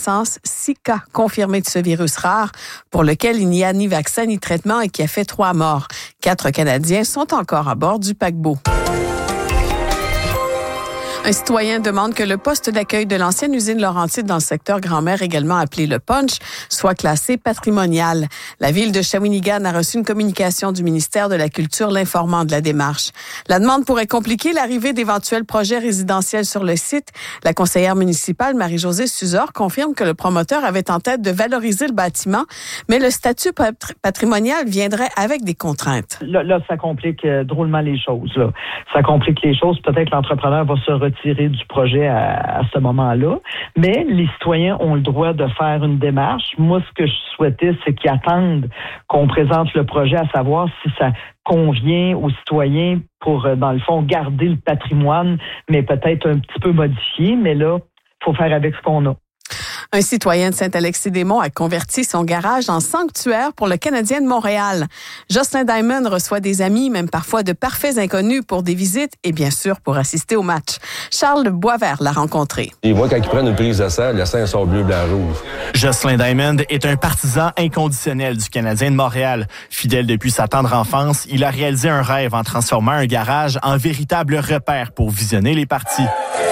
connaissance 6 cas confirmés de ce virus rare pour lequel il n'y a ni vaccin ni traitement et qui a fait 3 morts. 4 Canadiens sont encore à bord du paquebot. Un citoyen demande que le poste d'accueil de l'ancienne usine Laurentide dans le secteur Grand-Mère, également appelé le Punch, soit classé patrimonial. La ville de Shawinigan a reçu une communication du ministère de la Culture l'informant de la démarche. La demande pourrait compliquer l'arrivée d'éventuels projets résidentiels sur le site. La conseillère municipale Marie-Josée Suzor confirme que le promoteur avait en tête de valoriser le bâtiment, mais le statut patrimonial viendrait avec des contraintes. Là, ça complique drôlement les choses. Là. Ça complique les choses. Peut-être que l'entrepreneur va se retirer du projet à ce moment-là. Mais les citoyens ont le droit de faire une démarche. Moi, ce que je souhaitais, c'est qu'ils attendent qu'on présente le projet, à savoir si ça convient aux citoyens pour, dans le fond, garder le patrimoine, mais peut-être un petit peu modifié. Mais là, il faut faire avec ce qu'on a. Un citoyen de Saint-Alexis-des-Monts a converti son garage en sanctuaire pour le Canadien de Montréal. Jocelyn Diamond reçoit des amis, même parfois de parfaits inconnus, pour des visites et bien sûr pour assister au match. Charles Boisvert l'a rencontré. Il voit quand ils prennent une prise de sang, le sang sort bleu, blanc, rouge. Jocelyn Diamond est un partisan inconditionnel du Canadien de Montréal. Fidèle depuis sa tendre enfance, il a réalisé un rêve en transformant un garage en véritable repère pour visionner les parties.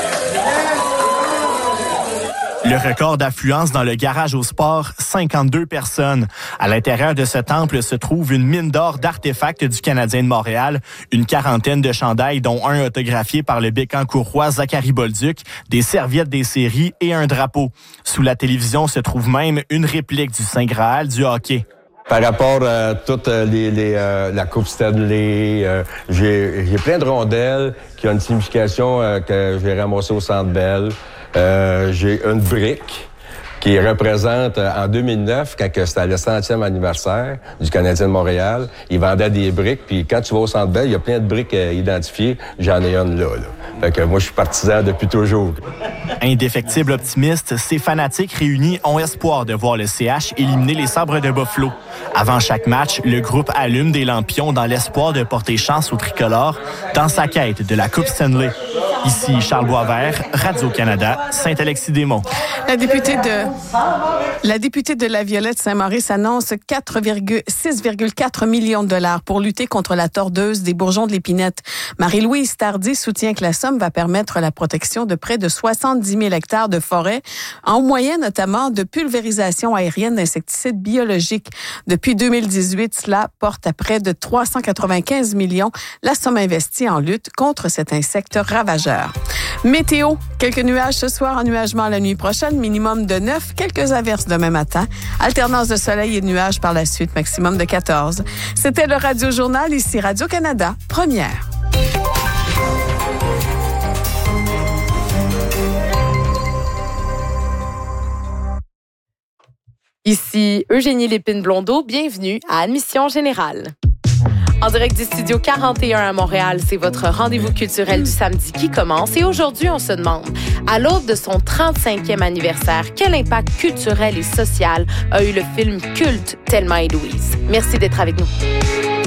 Le record d'affluence dans le garage au sport, 52 personnes. À l'intérieur de ce temple se trouve une mine d'or d'artefacts du Canadien de Montréal, une quarantaine de chandails, dont un autographié par le Bécancourrois Zachary Bolduc, des serviettes des séries et un drapeau. Sous la télévision se trouve même une réplique du Saint Graal du hockey. Par rapport à toute la Coupe Stanley, j'ai plein de rondelles qui ont une signification que j'ai ramassée au Centre Bell. J'ai une brique qui représente, en 2009, quand c'était le 100e anniversaire du Canadien de Montréal, ils vendaient des briques, puis quand tu vas au Centre Bell, il y a plein de briques identifiées. J'en ai une là. Fait que moi, je suis partisan depuis toujours. Indéfectible optimiste, ces fanatiques réunis ont espoir de voir le CH éliminer les Sabres de Buffalo. Avant chaque match, le groupe allume des lampions dans l'espoir de porter chance au tricolore dans sa quête de la Coupe Stanley. Ici Charles Boisvert, Radio-Canada, Saint-Alexis-des-Monts. La députée de La Violette Saint-Maurice annonce 6,4 millions de dollars pour lutter contre la tordeuse des bourgeons de l'épinette. Marie-Louise Tardy soutient que la somme va permettre la protection de près de 70 000 hectares de forêt, en moyen notamment de pulvérisation aérienne d'insecticides biologiques. Depuis 2018, cela porte à près de 395 millions la somme investie en lutte contre cet insecte ravageur. Météo, quelques nuages ce soir, ennuagement la nuit prochaine, minimum de 9, quelques averses demain matin, alternance de soleil et de nuages par la suite, maximum de 14. C'était le Radio Journal, ici Radio-Canada, première. Ici Eugénie Lépine-Blondeau, bienvenue à Admission Générale. En direct du Studio 41 à Montréal, c'est votre rendez-vous culturel du samedi qui commence. Et aujourd'hui, on se demande, à l'aube de son 35e anniversaire, quel impact culturel et social a eu le film culte Thelma et Louise? Merci d'être avec nous.